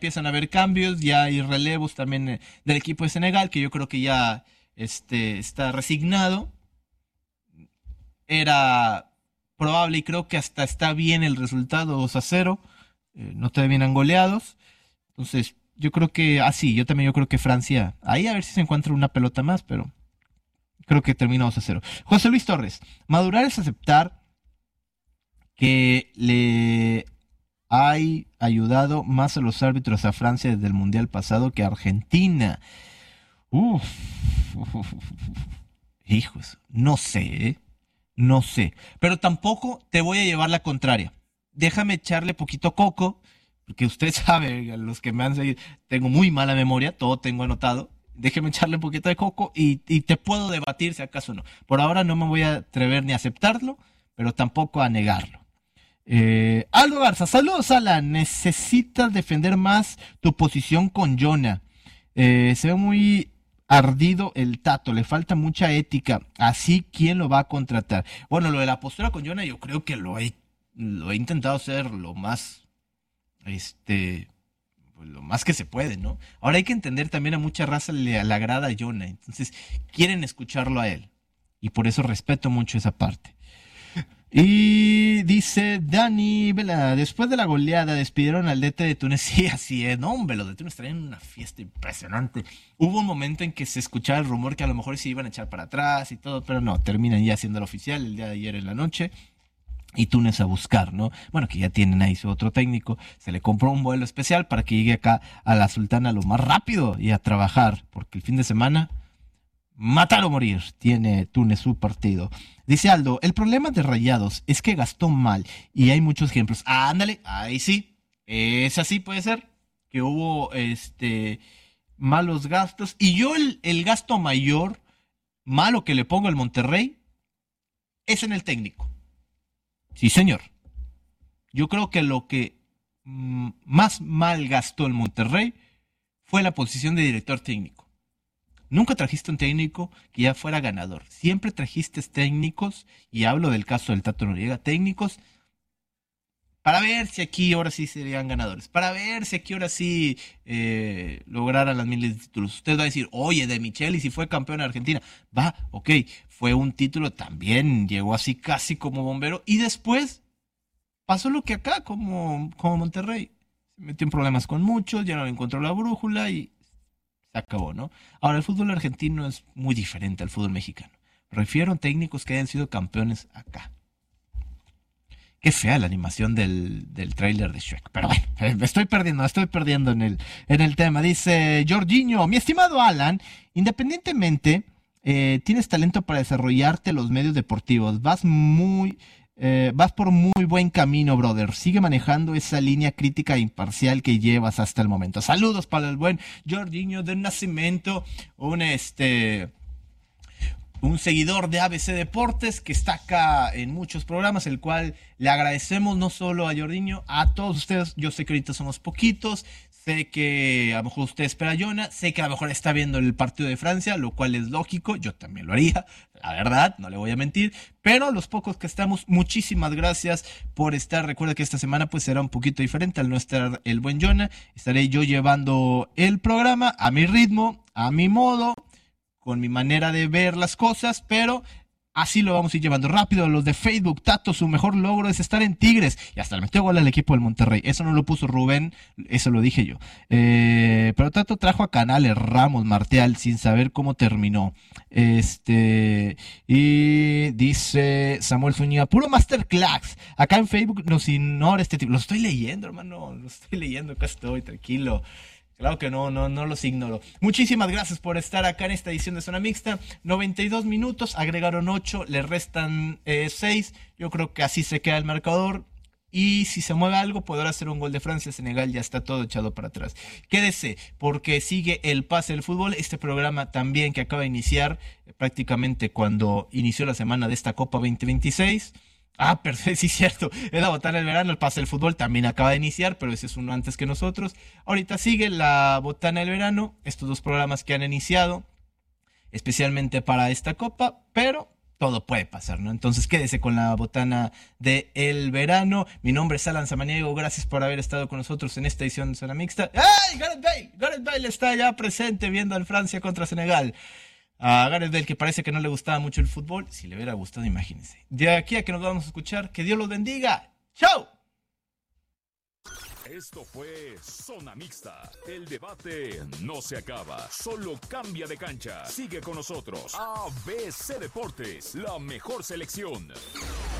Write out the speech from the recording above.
empiezan a haber cambios, ya hay relevos también del equipo de Senegal, que yo creo que ya está resignado. Era probable y creo que hasta está bien el resultado 2-0. No te vienen goleados. Entonces, yo creo que, yo creo que Francia, ahí a ver si se encuentra una pelota más, pero creo que termina 2-0. José Luis Torres, madurar es aceptar que le hay ayudado más a los árbitros a Francia desde el Mundial pasado que a Argentina. Uf, hijos, no sé, no sé, pero tampoco te voy a llevar la contraria. Déjame echarle poquito coco, porque usted sabe, los que me han seguido, tengo muy mala memoria, todo tengo anotado. Déjeme echarle un poquito de coco y te puedo debatir si acaso no. Por ahora no me voy a atrever ni a aceptarlo, pero tampoco a negarlo. Aldo Garza, saludos Alan, necesitas defender más tu posición con Jonah. Se ve muy ardido el Tato, le falta mucha ética, así ¿quién lo va a contratar? Bueno, lo de la postura con Jonah yo creo que lo he intentado hacer pues, lo más que se puede, ¿no? Ahora hay que entender también a mucha raza le agrada a Jonah, entonces quieren escucharlo a él y por eso respeto mucho esa parte. Y dice Dani Vela, después de la goleada despidieron al DT de Túnez. Sí, así es, no, hombre, los de Túnez traían una fiesta impresionante. Hubo un momento en que se escuchaba el rumor que a lo mejor se iban a echar para atrás y todo, pero no, terminan ya siendo el oficial el día de ayer en la noche. Y Túnez a buscar, ¿no? Bueno, que ya tienen ahí su otro técnico. Se le compró un vuelo especial para que llegue acá a la Sultana lo más rápido y a trabajar, porque el fin de semana matar o morir, tiene Túnez su partido. Dice Aldo, el problema de Rayados es que gastó mal y hay muchos ejemplos. Ándale, ahí sí, es así puede ser, que hubo malos gastos. Y yo el gasto mayor, malo que le pongo al Monterrey, es en el técnico. Sí, señor. Yo creo que lo que más mal gastó el Monterrey fue la posición de director técnico. Nunca trajiste un técnico que ya fuera ganador. Siempre trajiste técnicos, y hablo del caso del Tato Noriega, técnicos para ver si aquí ahora sí serían ganadores, para ver si aquí ahora sí lograran las miles de títulos. Usted va a decir, oye, De Micheli si fue campeón de Argentina. Va, ok, fue un título también, llegó así casi como bombero, y después pasó lo que acá, como Monterrey. Se metió en problemas con muchos, ya no encontró la brújula y se acabó, ¿no? Ahora, el fútbol argentino es muy diferente al fútbol mexicano. Refiero a técnicos que hayan sido campeones acá. Qué fea la animación del tráiler de Shrek. Pero bueno, me estoy perdiendo en el tema. Dice Jorginho, mi estimado Alan, independientemente, tienes talento para desarrollarte los medios deportivos. Vas por muy buen camino, brother. Sigue manejando esa línea crítica e imparcial que llevas hasta el momento. Saludos para el buen Jorginho del Nacimiento, un seguidor de ABC Deportes que está acá en muchos programas, el cual le agradecemos no solo a Jorginho, a todos ustedes. Yo sé que ahorita somos poquitos, sé que a lo mejor usted espera a Jonah, sé que a lo mejor está viendo el partido de Francia, lo cual es lógico, yo también lo haría, la verdad, no le voy a mentir, pero los pocos que estamos, muchísimas gracias por estar. Recuerda que esta semana pues será un poquito diferente al no estar el buen Jonah, estaré yo llevando el programa a mi ritmo, a mi modo, con mi manera de ver las cosas, pero así lo vamos a ir llevando rápido. Los de Facebook, Tato, su mejor logro es estar en Tigres, y hasta le metió gol al equipo del Monterrey. Eso no lo puso Rubén, eso lo dije yo. Pero Tato trajo a Canales, Ramos, Martial, sin saber cómo terminó. Y dice Samuel Zúñiga, puro masterclass. Acá en Facebook nos ignora este tipo. Lo estoy leyendo, hermano, acá estoy, tranquilo. Claro que no los ignoro. Muchísimas gracias por estar acá en esta edición de Zona Mixta. 92 minutos, agregaron 8, le restan 6. Yo creo que así se queda el marcador. Y si se mueve algo, podrá hacer un gol de Francia. Senegal ya está todo echado para atrás. Quédese, porque sigue el pase del fútbol. Este programa también que acaba de iniciar, prácticamente cuando inició la semana de esta Copa 2026. Ah, perfecto, sí, cierto. Es la botana del verano, el pase del fútbol también acaba de iniciar, pero ese es uno antes que nosotros. Ahorita sigue la botana del verano, estos dos programas que han iniciado, especialmente para esta copa, pero todo puede pasar, ¿no? Entonces quédese con la botana de el verano. Mi nombre es Alan Samaniego, gracias por haber estado con nosotros en esta edición de Zona Mixta. ¡Ay! Gareth Bale, Gareth Bale está ya presente viendo al Francia contra Senegal. A Gareth Bale, que parece que no le gustaba mucho el fútbol, si le hubiera gustado, imagínense. De aquí a que nos vamos a escuchar, que Dios los bendiga. ¡Chao! Esto fue Zona Mixta. El debate no se acaba, solo cambia de cancha. Sigue con nosotros. ABC Deportes, la mejor selección.